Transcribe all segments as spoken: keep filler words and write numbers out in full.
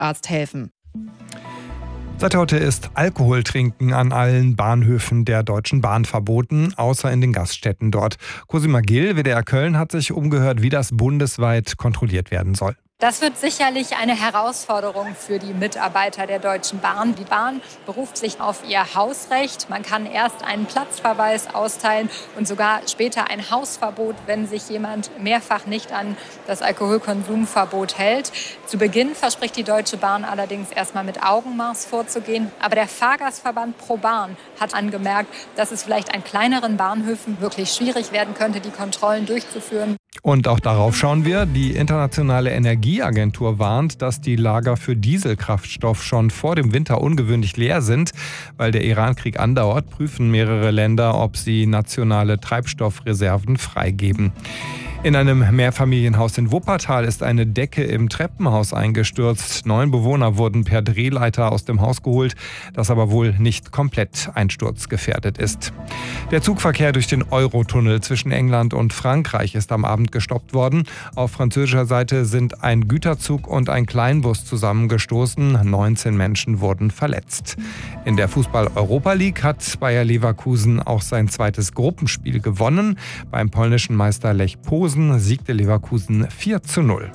Notarzt helfen. Seit heute ist Alkoholtrinken an allen Bahnhöfen der Deutschen Bahn verboten, außer in den Gaststätten dort. Cosima Gill, W D R Köln, hat sich umgehört, wie das bundesweit kontrolliert werden soll. Das wird sicherlich eine Herausforderung für die Mitarbeiter der Deutschen Bahn. Die Bahn beruft sich auf ihr Hausrecht. Man kann erst einen Platzverweis austeilen und sogar später ein Hausverbot, wenn sich jemand mehrfach nicht an das Alkoholkonsumverbot hält. Zu Beginn verspricht die Deutsche Bahn allerdings erstmal mit Augenmaß vorzugehen. Aber der Fahrgastverband ProBahn hat angemerkt, dass es vielleicht an kleineren Bahnhöfen wirklich schwierig werden könnte, die Kontrollen durchzuführen. Und auch darauf schauen wir. Die Internationale Energieagentur warnt, dass die Lager für Dieselkraftstoff schon vor dem Winter ungewöhnlich leer sind. Weil der Iran-Krieg andauert, prüfen mehrere Länder, ob sie nationale Treibstoffreserven freigeben. In einem Mehrfamilienhaus in Wuppertal ist eine Decke im Treppenhaus eingestürzt. Neun Bewohner wurden per Drehleiter aus dem Haus geholt, das aber wohl nicht komplett einsturzgefährdet ist. Der Zugverkehr durch den Eurotunnel zwischen England und Frankreich ist am Abend gestoppt worden. Auf französischer Seite sind ein Güterzug und ein Kleinbus zusammengestoßen. neunzehn Menschen wurden verletzt. In der Fußball-Europa League hat Bayer Leverkusen auch sein zweites Gruppenspiel gewonnen. Beim polnischen Meister Lech Posen siegte Leverkusen vier zu null.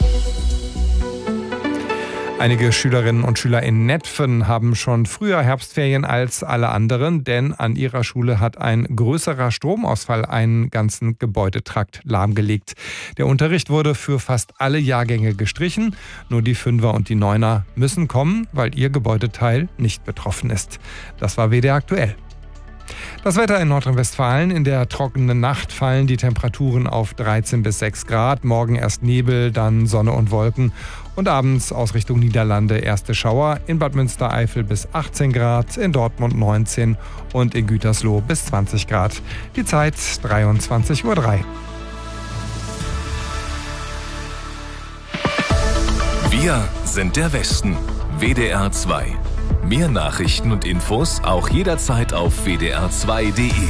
Einige Schülerinnen und Schüler in Netphen haben schon früher Herbstferien als alle anderen, denn an ihrer Schule hat ein größerer Stromausfall einen ganzen Gebäudetrakt lahmgelegt. Der Unterricht wurde für fast alle Jahrgänge gestrichen. Nur die Fünfer und die Neuner müssen kommen, weil ihr Gebäudeteil nicht betroffen ist. Das war W D R aktuell. Das Wetter in Nordrhein-Westfalen. In der trockenen Nacht fallen die Temperaturen auf dreizehn bis sechs Grad. Morgen erst Nebel, dann Sonne und Wolken. Und abends aus Richtung Niederlande erste Schauer. In Bad Münstereifel bis achtzehn Grad, in Dortmund neunzehn und in Gütersloh bis zwanzig Grad. Die Zeit dreiundzwanzig Uhr drei. Wir sind der Westen. W D R zwei. Mehr Nachrichten und Infos auch jederzeit auf w d r zwei punkt d e.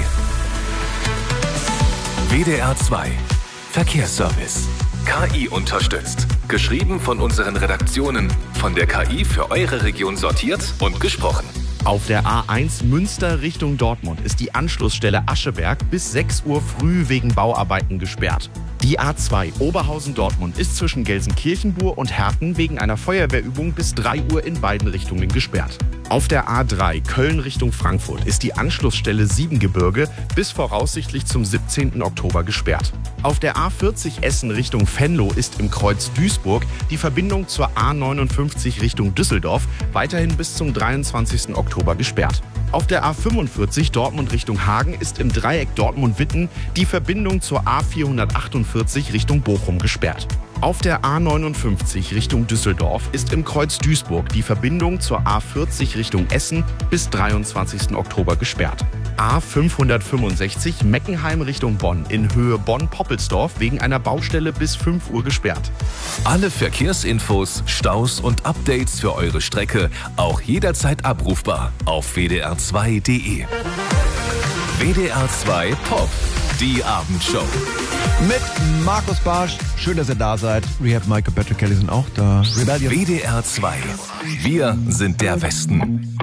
W D R zwei Verkehrsservice. K I unterstützt. Geschrieben von unseren Redaktionen. Von der K I für eure Region sortiert und gesprochen. Auf der A eins Münster Richtung Dortmund ist die Anschlussstelle Ascheberg bis sechs Uhr früh wegen Bauarbeiten gesperrt. Die A zwei Oberhausen-Dortmund ist zwischen Gelsenkirchenbuhr und Herten wegen einer Feuerwehrübung bis drei Uhr in beiden Richtungen gesperrt. Auf der A drei Köln Richtung Frankfurt ist die Anschlussstelle Siebengebirge bis voraussichtlich zum siebzehnten Oktober gesperrt. Auf der A vierzig Essen Richtung Venlo ist im Kreuz Duisburg die Verbindung zur A neunundfünfzig Richtung Düsseldorf weiterhin bis zum dreiundzwanzigsten Oktober gesperrt. Auf der A fünfundvierzig Dortmund Richtung Hagen ist im Dreieck Dortmund-Witten die Verbindung zur A vierhundertachtundvierzig Richtung Bochum gesperrt. Auf der A neunundfünfzig Richtung Düsseldorf ist im Kreuz Duisburg die Verbindung zur A vierzig Richtung Essen bis dreiundzwanzigsten Oktober gesperrt. A fünfhundertfünfundsechzig Meckenheim Richtung Bonn in Höhe Bonn-Poppelsdorf wegen einer Baustelle bis fünf Uhr gesperrt. Alle Verkehrsinfos, Staus und Updates für eure Strecke auch jederzeit abrufbar auf w d r zwei punkt d e. W D R zwei Pop, die Abendshow. Mit Markus Barsch. Schön, dass ihr da seid. Rehab, Mike und Patrick Kelly sind auch da. Rebellion. W D R zwei. Wir sind der Westen.